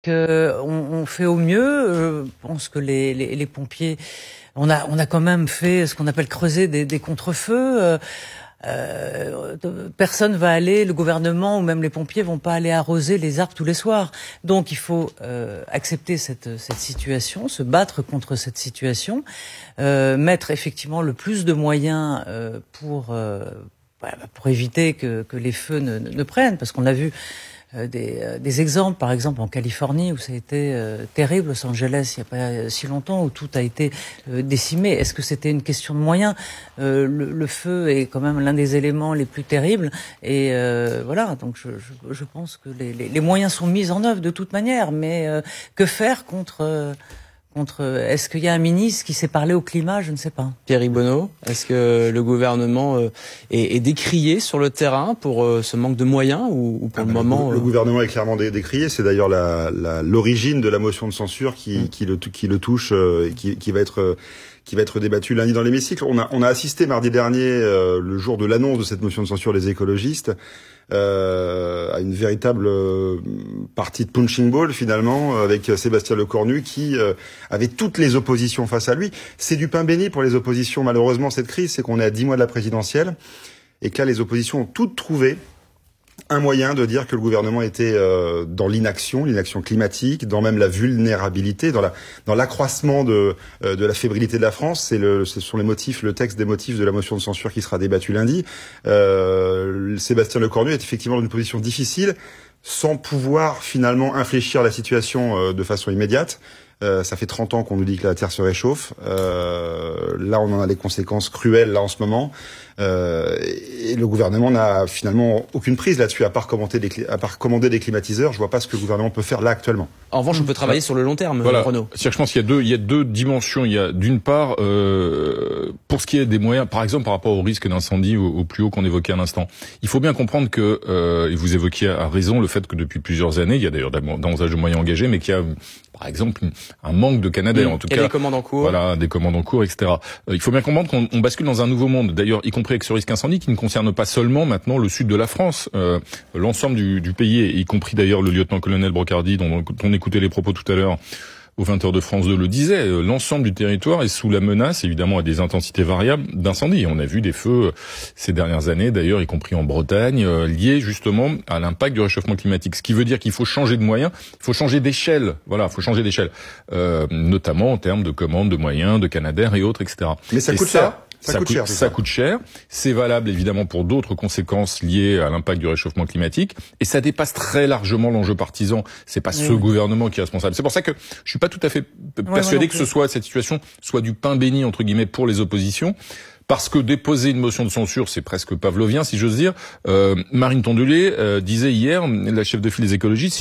On fait au mieux. Je pense que les pompiers, on a quand même fait ce qu'on appelle creuser des contre-feux. Personne va aller, le gouvernement ou même les pompiers vont pas aller arroser les arbres tous les soirs. Donc il faut accepter cette situation, se battre contre cette situation, mettre effectivement le plus de moyens pour éviter que les feux ne prennent, parce qu'on a vu des exemples, par exemple en Californie où ça a été terrible, Los Angeles il n'y a pas si longtemps, où tout a été décimé. Est-ce que c'était une question de moyens? Le feu est quand même l'un des éléments les plus terribles et voilà, donc je pense que les moyens sont mis en œuvre de toute manière, mais que faire contre est-ce qu'il y a un ministre qui sait parler au climat? Je ne sais pas. Pierrick Bonneau, est-ce que le gouvernement est décrié sur le terrain pour ce manque de moyens ou pour le moment Le gouvernement est clairement décrié. C'est d'ailleurs l'origine de la motion de censure qui le touche et qui va être débattu lundi dans l'hémicycle. On a assisté mardi dernier, le jour de l'annonce de cette motion de censure des écologistes, à une véritable partie de punching ball finalement, avec Sébastien Lecornu qui avait toutes les oppositions face à lui. C'est du pain béni pour les oppositions, malheureusement, cette crise, c'est qu'on est à 10 mois de la présidentielle et que là les oppositions ont toutes trouvé un moyen de dire que le gouvernement était dans l'inaction climatique, dans même la vulnérabilité, dans l'accroissement de la fébrilité de la France. Ce sont le texte des motifs de la motion de censure qui sera débattu lundi. Sébastien Lecornu est effectivement dans une position difficile, sans pouvoir finalement infléchir la situation de façon immédiate. Ça fait 30 ans qu'on nous dit que la Terre se réchauffe. Là, on en a les conséquences cruelles là en ce moment. Et le gouvernement n'a finalement aucune prise là-dessus, à part commander des climatiseurs. Je vois pas ce que le gouvernement peut faire là actuellement. En revanche, on peut travailler sur le long terme, voilà. Renaud. C'est-à-dire que je pense qu'il y a deux dimensions. Il y a d'une part, pour ce qui est des moyens, par exemple par rapport au risque d'incendie au plus haut qu'on évoquait à l'instant, il faut bien comprendre que, et vous évoquiez à raison le fait que depuis plusieurs années, il y a d'ailleurs davantage de moyens engagés, mais qu'il y a par exemple un manque de Canadair, en tout cas. Il y a des commandes en cours. Voilà, des commandes en cours, etc. Il faut bien comprendre qu'on bascule dans un nouveau monde, d'ailleurs, y compris avec ce risque incendie, qui ne concerne pas seulement maintenant le sud de la France, l'ensemble du pays, y compris d'ailleurs le lieutenant-colonel Brocardi, dont on écoutait les propos tout à l'heure, aux 20h de France 2 le disait, l'ensemble du territoire est sous la menace, évidemment, à des intensités variables d'incendie. On a vu des feux ces dernières années, d'ailleurs, y compris en Bretagne, liés justement à l'impact du réchauffement climatique. Ce qui veut dire qu'il faut changer de moyens, il faut changer d'échelle. Voilà, il faut changer d'échelle, notamment en termes de commandes, de moyens, de Canadair et autres, etc. Mais ça coûte cher. Ça coûte cher. C'est valable évidemment pour d'autres conséquences liées à l'impact du réchauffement climatique. Et ça dépasse très largement l'enjeu partisan. C'est pas ce gouvernement qui est responsable. C'est pour ça que je suis pas tout à fait persuadé que cette situation soit du pain béni entre guillemets pour les oppositions. Parce que déposer une motion de censure, c'est presque pavlovien, si j'ose dire. Marine Tondelier disait hier, la chef de file des écologistes,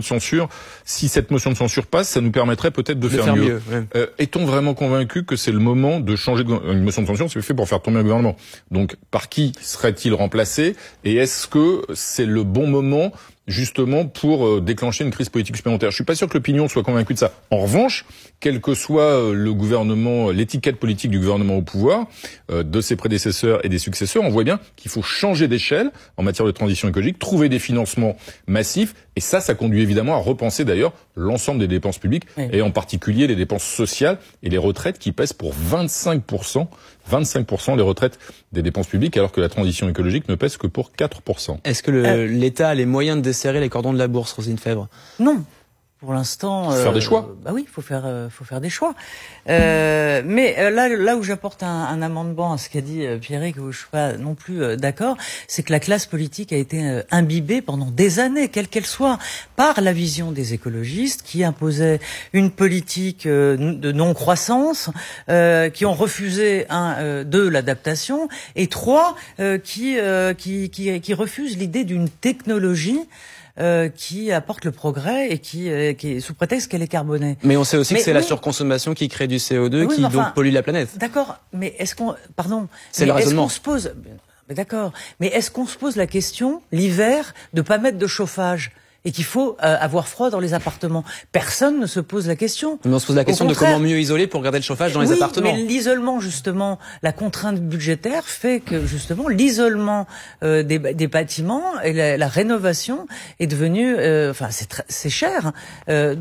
si cette motion de censure passe, ça nous permettrait peut-être de faire mieux. Ouais. Est-on vraiment convaincu que c'est le moment de changer une motion de censure? C'est fait pour faire tomber un gouvernement. Donc, par qui serait-il remplacé? Et est-ce que c'est le bon moment justement pour déclencher une crise politique supplémentaire? Je suis pas sûr que l'opinion soit convaincue de ça. En revanche, quel que soit le gouvernement, l'étiquette politique du gouvernement au pouvoir, de ses prédécesseurs et des successeurs, on voit bien qu'il faut changer d'échelle en matière de transition écologique, trouver des financements massifs, et ça conduit évidemment à repenser d'ailleurs l'ensemble des dépenses publiques, et en particulier les dépenses sociales et les retraites qui pèsent pour 25% les retraites des dépenses publiques, alors que la transition écologique ne pèse que pour 4%. Est-ce que l'État a les moyens de desserrer les cordons de la bourse, Roselyne Febvre? Non. Pour l'instant, faire des choix. Bah oui, faut faire des choix. Mais là où j'apporte un amendement à ce qu'a dit Pierrick, où je suis pas non plus d'accord, c'est que la classe politique a été imbibée pendant des années, quelle qu'elle soit, par la vision des écologistes qui imposaient une politique de non-croissance, qui ont refusé l'adaptation, et qui refusent l'idée d'une technologie qui apporte le progrès et qui est sous prétexte qu'elle est carbonée. Mais on sait aussi que c'est la surconsommation qui crée du CO2 qui donc pollue la planète. D'accord, mais c'est le raisonnement. D'accord, mais est-ce qu'on se pose la question l'hiver de pas mettre de chauffage? et qu'il faut avoir froid dans les appartements. Personne ne se pose la question. Mais on se pose la question de comment mieux isoler pour garder le chauffage dans les appartements. Mais l'isolement, justement, la contrainte budgétaire fait que, justement, l'isolement des bâtiments et la rénovation est devenue... c'est cher.